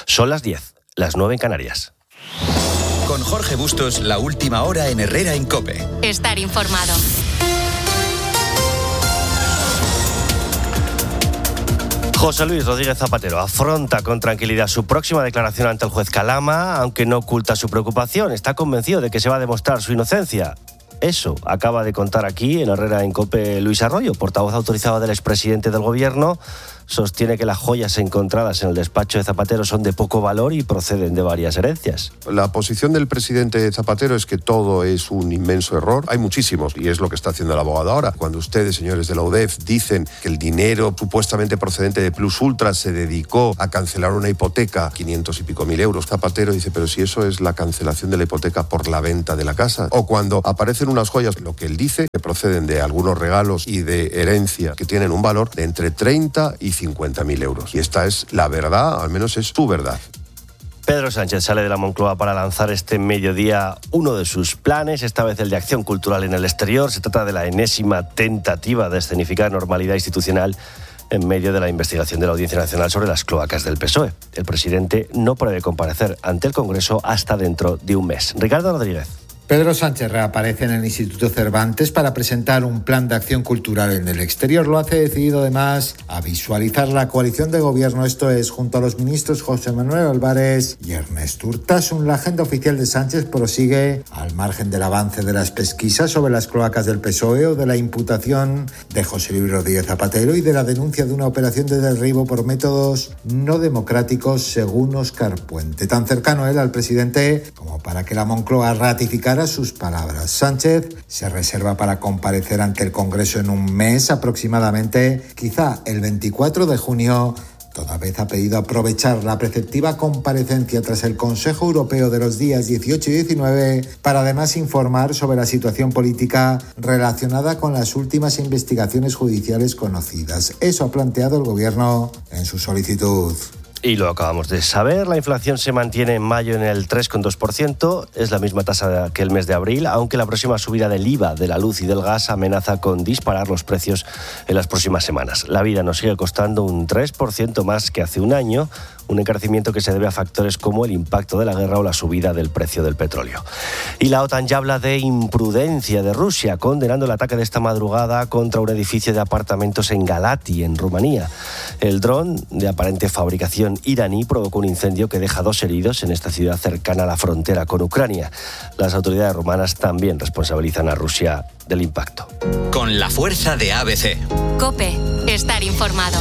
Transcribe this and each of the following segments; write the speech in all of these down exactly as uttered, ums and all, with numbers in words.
Son las diez, las nueve en Canarias. Con Jorge Bustos, la última hora en Herrera en COPE. Estar informado. José Luis Rodríguez Zapatero afronta con tranquilidad su próxima declaración ante el juez Calama, aunque no oculta su preocupación. Está convencido de que se va a demostrar su inocencia. Eso acaba de contar aquí en Herrera en COPE Luis Arroyo, portavoz autorizado del expresidente del Gobierno. Sostiene que las joyas encontradas en el despacho de Zapatero son de poco valor y proceden de varias herencias. La posición del presidente Zapatero es que todo es un inmenso error. Hay muchísimos, y es lo que está haciendo el abogado ahora. Cuando ustedes, señores de la U D E F, dicen que el dinero supuestamente procedente de Plus Ultra se dedicó a cancelar una hipoteca, quinientos y pico mil euros, Zapatero dice, pero si eso es la cancelación de la hipoteca por la venta de la casa. O cuando aparecen unas joyas, lo que él dice, que proceden de algunos regalos y de herencia que tienen un valor de entre treinta y cincuenta mil euros. Y esta es la verdad, al menos es su verdad. Pedro Sánchez sale de la Moncloa para lanzar este mediodía uno de sus planes, esta vez el de acción cultural en el exterior. Se trata de la enésima tentativa de escenificar normalidad institucional en medio de la investigación de la Audiencia Nacional sobre las cloacas del P S O E. El presidente no prevé comparecer ante el Congreso hasta dentro de un mes. Ricardo Rodríguez. Pedro Sánchez reaparece en el Instituto Cervantes para presentar un plan de acción cultural en el exterior. Lo hace decidido además a visualizar la coalición de gobierno, esto es, junto a los ministros José Manuel Álvarez y Ernest Urtasun. La agenda oficial de Sánchez prosigue al margen del avance de las pesquisas sobre las cloacas del P S O E o de la imputación de José Luis Rodríguez Zapatero y de la denuncia de una operación de derribo por métodos no democráticos, según Óscar Puente. Tan cercano él al presidente como para que la Moncloa ratificara sus palabras. Sánchez se reserva para comparecer ante el Congreso en un mes aproximadamente, quizá el veinticuatro de junio. Toda vez ha pedido aprovechar la preceptiva comparecencia tras el Consejo Europeo de los días dieciocho y diecinueve para además informar sobre la situación política relacionada con las últimas investigaciones judiciales conocidas. Eso ha planteado el Gobierno en su solicitud. Y lo acabamos de saber, la inflación se mantiene en mayo en el tres coma dos por ciento, es la misma tasa que el mes de abril, aunque la próxima subida del I V A de la luz y del gas amenaza con disparar los precios en las próximas semanas. La vida nos sigue costando un tres por ciento más que hace un año, un encarecimiento que se debe a factores como el impacto de la guerra o la subida del precio del petróleo. Y la OTAN ya habla de imprudencia de Rusia, condenando el ataque de esta madrugada contra un edificio de apartamentos en Galati, en Rumanía. El dron, de aparente fabricación iraní, provocó un incendio que deja dos heridos en esta ciudad cercana a la frontera con Ucrania. Las autoridades rumanas también responsabilizan a Rusia del impacto. Con la fuerza de A B C. COPE, estar informado.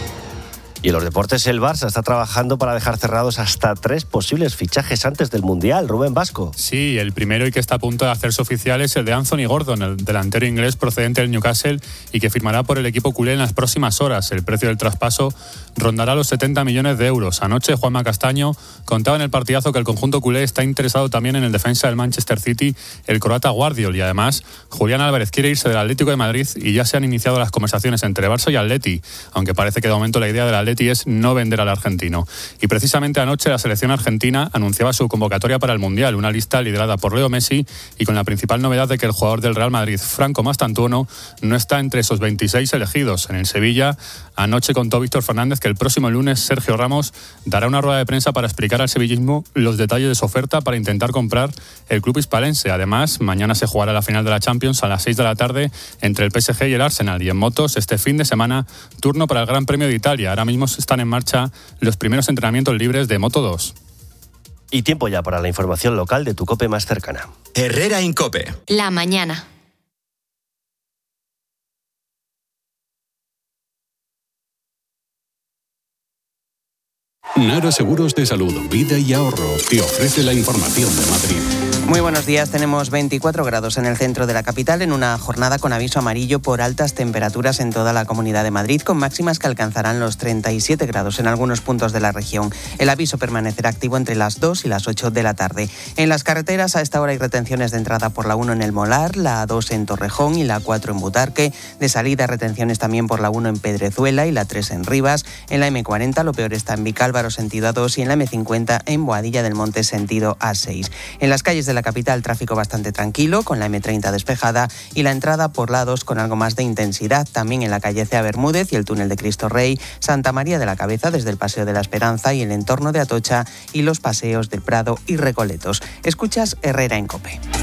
Y en los deportes, el Barça está trabajando para dejar cerrados hasta tres posibles fichajes antes del Mundial. Rubén Vasco. Sí, el primero y que está a punto de hacerse oficial es el de Anthony Gordon, el delantero inglés procedente del Newcastle y que firmará por el equipo culé en las próximas horas. El precio del traspaso rondará los setenta millones de euros. Anoche, Juanma Castaño contaba en el partidazo que el conjunto culé está interesado también en el defensa del Manchester City, el croata Guardiol, y además Julián Álvarez quiere irse del Atlético de Madrid y ya se han iniciado las conversaciones entre Barça y Atleti, aunque parece que de momento la idea del Atleti es no vender al argentino. Y precisamente anoche la selección argentina anunciaba su convocatoria para el Mundial, una lista liderada por Leo Messi y con la principal novedad de que el jugador del Real Madrid, Franco Mastantuono, no está entre esos veintiséis elegidos. En el Sevilla, anoche contó Víctor Fernández que el próximo lunes Sergio Ramos dará una rueda de prensa para explicar al sevillismo los detalles de su oferta para intentar comprar el club hispalense. Además, mañana se jugará la final de la Champions a las seis de la tarde entre el P S G y el Arsenal. Y en motos, este fin de semana, turno para el Gran Premio de Italia. Ahora mismo están en marcha los primeros entrenamientos libres de Moto dos. Y tiempo ya para la información local de tu COPE más cercana. Herrera en COPE. La mañana. Nara Seguros de Salud, Vida y Ahorro te ofrece la información de Madrid. Muy buenos días, tenemos veinticuatro grados en el centro de la capital en una jornada con aviso amarillo por altas temperaturas en toda la Comunidad de Madrid, con máximas que alcanzarán los treinta y siete grados en algunos puntos de la región. El aviso permanecerá activo entre las dos y las ocho de la tarde. En las carreteras a esta hora hay retenciones de entrada por la uno en El Molar, la A dos en Torrejón y la cuatro en Butarque. De salida retenciones también por la uno en Pedrezuela y la tres en Rivas. En la eme cuarenta lo peor está en Vicálvaro Haro sentido A dos y en la eme cincuenta en Boadilla del Monte sentido A seis. En las calles de la capital, tráfico bastante tranquilo, con la eme treinta despejada y la entrada por la dos con algo más de intensidad. También en la calle Cea Bermúdez y el túnel de Cristo Rey, Santa María de la Cabeza desde el Paseo de la Esperanza y el entorno de Atocha y los paseos del Prado y Recoletos. Escuchas Herrera en COPE.